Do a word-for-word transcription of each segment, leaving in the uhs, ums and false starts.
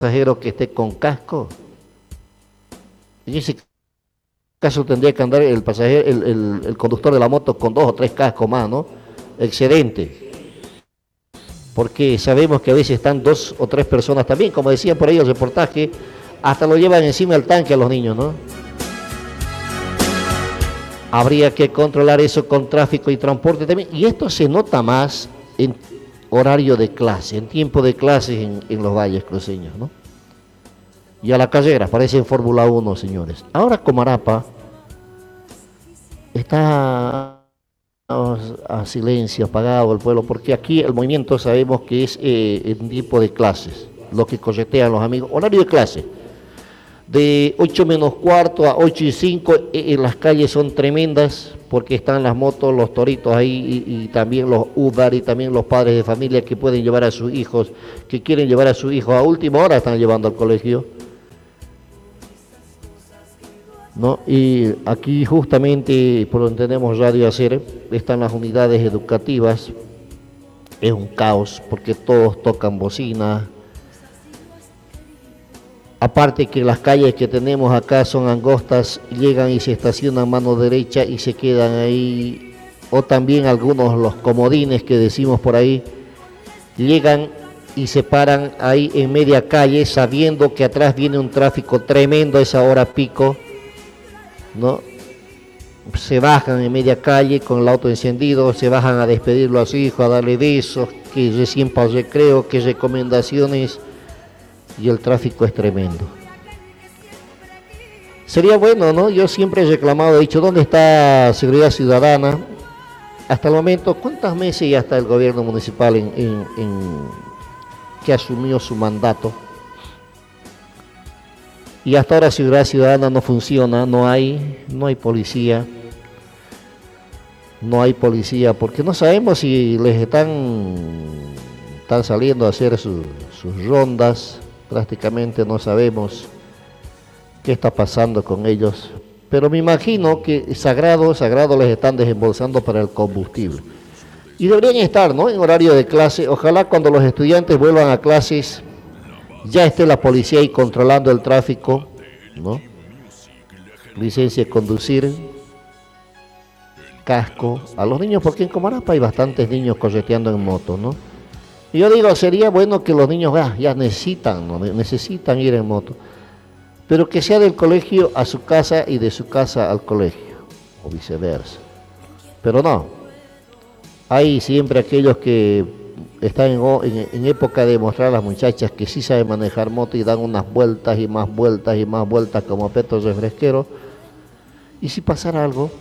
pasajero que esté con casco. En ese caso tendría que andar el pasajero, el, el, el conductor de la moto con dos o tres cascos más, ¿no? Excedente. Porque sabemos que a veces están dos o tres personas también, como decían por ahí el reportaje, hasta lo llevan encima del tanque a los niños, ¿no? Habría que controlar eso con tráfico y transporte también, y esto se nota más en horario de clase, en tiempo de clases en, en los valles cruceños, ¿no? Y a la carrera, parece en Fórmula uno, señores. Ahora Comarapa está a silencio, apagado el pueblo, porque aquí el movimiento sabemos que es eh, en tiempo de clases, lo que corretean los amigos, horario de clase, de ocho menos cuarto a ocho y cinco, eh, las calles son tremendas, porque están las motos, los toritos ahí, y, y también los Uber, y también los padres de familia que pueden llevar a sus hijos, que quieren llevar a sus hijos a última hora, están llevando al colegio, ¿no? Y aquí justamente por donde tenemos Radio Hacer están las unidades educativas. Es un caos porque todos tocan bocina, aparte que las calles que tenemos acá son angostas, llegan y se estacionan mano derecha y se quedan ahí, o también algunos los comodines que decimos por ahí, llegan y se paran ahí en media calle sabiendo que atrás viene un tráfico tremendo a esa hora pico, ¿no? Se bajan en media calle con el auto encendido, se bajan a despedirlo a su hijo, a darle besos, que recién para el recreo, que recomendaciones, y el tráfico es tremendo. Sería bueno, ¿no? Yo siempre he reclamado, he dicho, ¿dónde está Seguridad Ciudadana? Hasta el momento, ¿cuántos meses ya está el gobierno municipal en, en, en que asumió su mandato? Y hasta ahora Seguridad Ciudadana no funciona, no hay, no hay policía, no hay policía, porque no sabemos si les están, están saliendo a hacer su, sus rondas, prácticamente no sabemos qué está pasando con ellos, pero me imagino que sagrado, sagrado les están desembolsando para el combustible. Y deberían estar, ¿no?, en horario de clase. Ojalá cuando los estudiantes vuelvan a clases ya esté la policía ahí controlando el tráfico, ¿no? Licencia de conducir, casco, a los niños, porque en Comarapa hay bastantes niños correteando en moto, ¿no? Y yo digo, sería bueno que los niños ah, ya necesitan, ¿no? necesitan ir en moto, pero que sea del colegio a su casa y de su casa al colegio, o viceversa. Pero no, hay siempre aquellos que están en, en, en época de mostrar a las muchachas que sí saben manejar moto y dan unas vueltas y más vueltas y más vueltas como petos refresqueros. Y si pasara algo,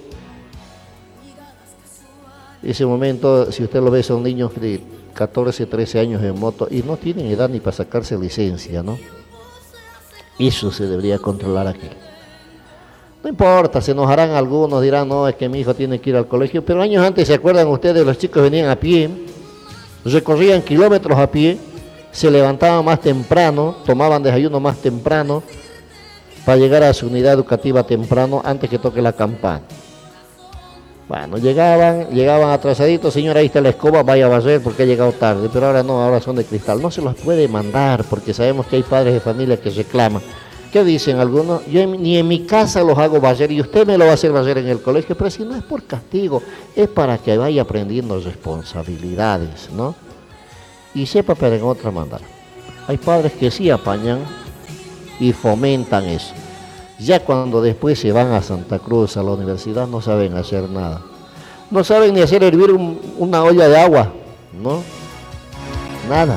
ese momento, si usted lo ve, son niños de catorce, trece años en moto y no tienen edad ni para sacarse licencia, ¿no? Eso se debería controlar aquí. No importa, se enojarán algunos, dirán, no, es que mi hijo tiene que ir al colegio, pero años antes, ¿se acuerdan ustedes? Los chicos venían a pie, recorrían kilómetros a pie, se levantaban más temprano, tomaban desayuno más temprano, para llegar a su unidad educativa temprano, antes que toque la campana. Bueno, llegaban, llegaban atrasaditos, señora, ahí está la escoba, vaya a barrer porque ha llegado tarde, pero ahora no, ahora son de cristal. No se los puede mandar, porque sabemos que hay padres de familia que reclaman. ¿Qué dicen algunos? Yo en, ni en mi casa los hago barrer y usted me lo va a hacer barrer en el colegio, pero si no es por castigo, es para que vaya aprendiendo responsabilidades, ¿no? Y sepa, pero en otra manera. Hay padres que sí apañan y fomentan eso. Ya cuando después se van a Santa Cruz, a la universidad, no saben hacer nada. No saben ni hacer hervir un, una olla de agua, ¿no? Nada.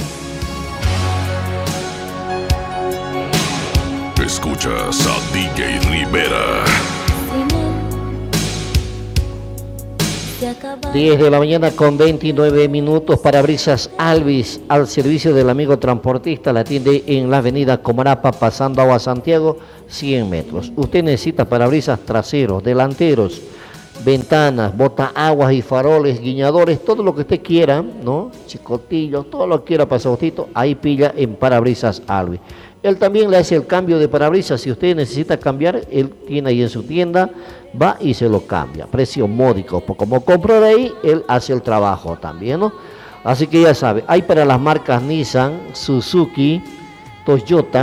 Escuchas a D J Rivera. diez de la mañana con veintinueve minutos. Parabrisas Alvis, al servicio del amigo transportista, la atiende en la avenida Comarapa, pasando Agua Santiago, cien metros. Usted necesita parabrisas traseros, delanteros, ventanas, botaaguas y faroles, guiñadores, todo lo que usted quiera, ¿no? Chicotillos, todo lo que quiera para Sautito, ahí pilla en Parabrisas Alvis. Él también le hace el cambio de parabrisas. Si usted necesita cambiar, él tiene ahí en su tienda, va y se lo cambia. Precio módico. Como compró de ahí, él hace el trabajo también, ¿no? Así que ya sabe, hay para las marcas Nissan, Suzuki, Toyota